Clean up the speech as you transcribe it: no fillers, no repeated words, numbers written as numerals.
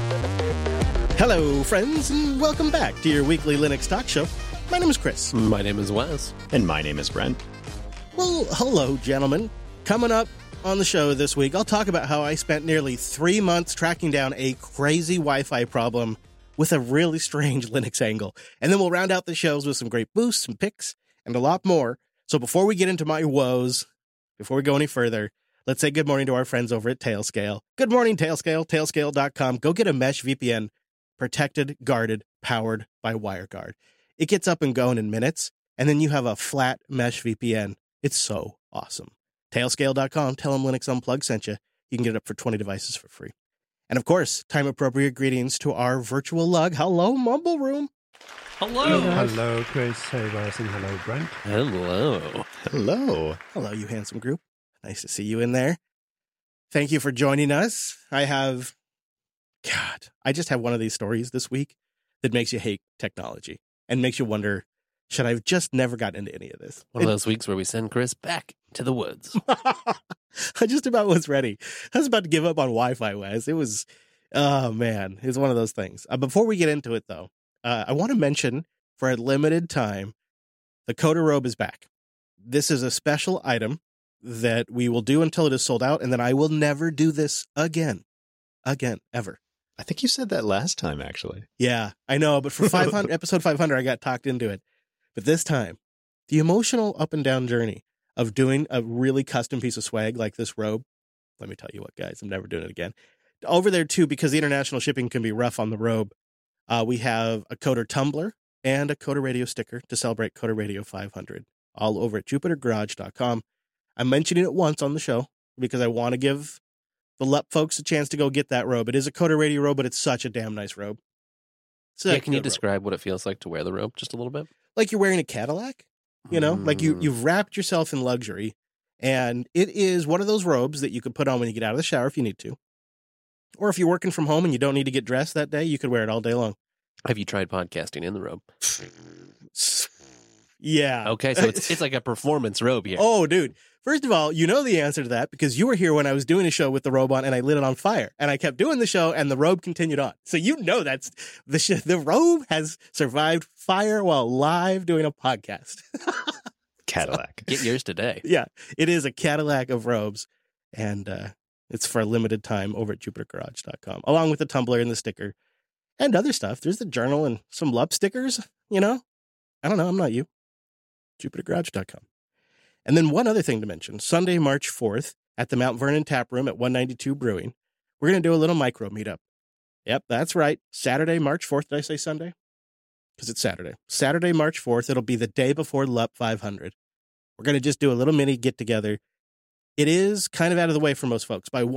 Hello, friends, and welcome back to your weekly Linux talk show. My name is Chris. My name is Wes. And my name is Brent. Well, hello, gentlemen. Coming up on the show this week, I'll talk about how I spent nearly 3 months tracking down a crazy Wi-Fi problem with a really strange Linux angle. And then we'll round out the shows with some great boosts and picks and a lot more. So before we get into my woes, before we go any further, let's say good morning to our friends over at Tailscale. Good morning, Tailscale, tailscale.com. Go get a mesh VPN. Protected, guarded, powered by WireGuard. It gets up and going in minutes, and then you have a flat mesh VPN. It's so awesome. Tailscale.com, tell them Linux Unplugged sent you. You can get it up for 20 devices for free. And of course, time-appropriate greetings to our virtual lug. Hello, Mumble Room. Hello. Hello, Chris. Hey, Wes, and hello, Brent. Hello. Hello. Hello, you handsome group. Nice to see you in there. Thank you for joining us. I just have one of these stories this week that makes you hate technology and makes you wonder, should I have just never gotten into any of this? One of those weeks where we send Chris back to the woods. I just about was ready. I was about to give up on Wi-Fi, Wes. It was, oh man, it's one of those things. Before we get into it, though, I want to mention for a limited time, the Coder Robe is back. This is a special item that we will do until it is sold out, and then I will never do this again, ever. I think you said that last time, actually. Yeah, I know, but for 500, episode 500, I got talked into it. But this time, the emotional up and down journey of doing a really custom piece of swag like this robe, let me tell you what, guys, I'm never doing it again. Over there, too, because the international shipping can be rough on the robe, we have a Coder tumbler and a Coder Radio sticker to celebrate Coder Radio 500, all over at jupitergarage.com. I'm mentioning it once on the show because I want to give the LUP folks a chance to go get that robe. It is a Coder Radio robe, but it's such a damn nice robe. Can you describe what it feels like to wear the robe just a little bit? Like you're wearing a Cadillac, you know, like you've wrapped yourself in luxury, and it is one of those robes that you could put on when you get out of the shower if you need to. Or if you're working from home and you don't need to get dressed that day, you could wear it all day long. Have you tried podcasting in the robe? Yeah. Okay, so it's like a performance robe here. Oh, dude. First of all, you know the answer to that because you were here when I was doing a show with the robe on and I lit it on fire. And I kept doing the show and the robe continued on. So you know that's the robe has survived fire while live doing a podcast. Cadillac. Get yours today. Yeah, it is a Cadillac of robes. And it's for a limited time over at jupitergarage.com, along with the tumbler and the sticker and other stuff. There's the journal and some LUP stickers, you know. I don't know. I'm not you. jupitergarage.com. And then one other thing to mention, Sunday, March 4th at the Mount Vernon Tap Room at 192 Brewing, we're going to do a little micro meetup. Yep, that's right. Saturday, March 4th. Did I say Sunday? Because it's Saturday. Saturday, March 4th. It'll be the day before LUP 500. We're going to just do a little mini get together. It is kind of out of the way for most folks. By